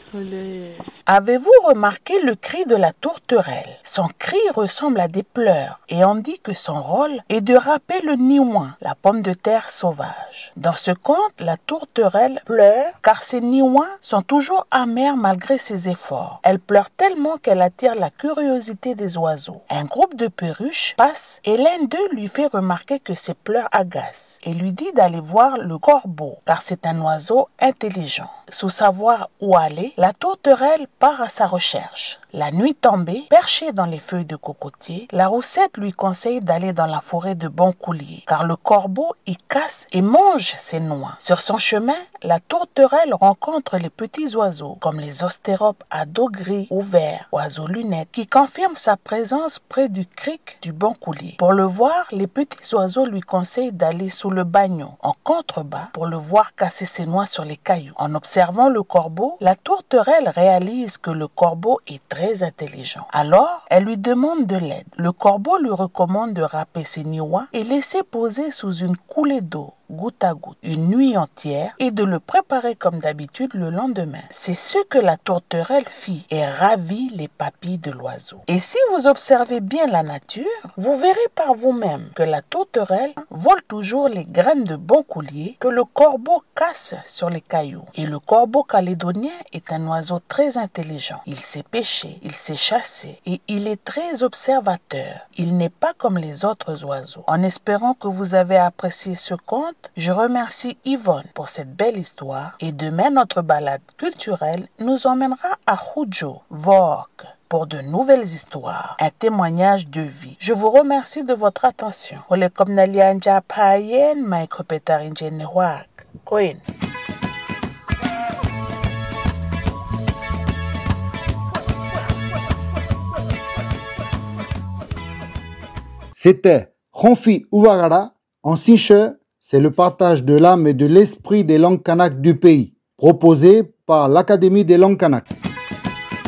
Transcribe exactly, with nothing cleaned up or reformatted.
Olé. Avez-vous remarqué le cri de la tourterelle? Son cri ressemble à des pleurs et on dit que son rôle est de râper le niouin, la pomme de terre sauvage. Dans ce conte, la tourterelle pleure car ses niouins sont toujours amers malgré ses efforts. Elle pleure tellement qu'elle attire la curiosité des oiseaux. Un groupe de perruches passe et l'un d'eux lui fait remarquer que ses pleurs agacent et lui dit d'aller voir le corbeau car c'est un oiseau intelligent. Sans savoir où aller, la tourterelle part à sa recherche. La nuit tombée, perchée dans les feuilles de cocotier, la roussette lui conseille d'aller dans la forêt de Boncoulier, car le corbeau y casse et mange ses noix. Sur son chemin, la tourterelle rencontre les petits oiseaux, comme les ostéropes à dos gris ou vert, oiseaux lunettes, qui confirment sa présence près du cric du Boncoulier. Pour le voir, les petits oiseaux lui conseillent d'aller sous le bagnon, en contrebas, pour le voir casser ses noix sur les cailloux. En observant le corbeau, la tourterelle réalise que le corbeau est très très intelligent. Alors, elle lui demande de l'aide. Le corbeau lui recommande de râper ses niouins et laisser poser sous une coulée d'eau, goutte à goutte, une nuit entière et de le préparer comme d'habitude le lendemain. C'est ce que la tourterelle fit et ravit les papilles de l'oiseau. Et si vous observez bien la nature, vous verrez par vous-même que la tourterelle vole toujours les graines de Boncoulier que le corbeau casse sur les cailloux. Et le corbeau calédonien est un oiseau très intelligent. Il sait pêcher, il sait chasser et il est très observateur. Il n'est pas comme les autres oiseaux. En espérant que vous avez apprécié ce conte, je remercie Yvonne pour cette belle histoire et demain notre balade culturelle nous emmènera à Hudjo, Vork, pour de nouvelles histoires, un témoignage de vie. Je vous remercie de votre attention. Ole comme Nalianja Payen, Mike Petarinjen Wak. Cohen. C'était Ronfi Ouvagara en Sinche. C'est le partage de l'âme et de l'esprit des langues kanak du pays, proposé par l'Académie des langues kanak.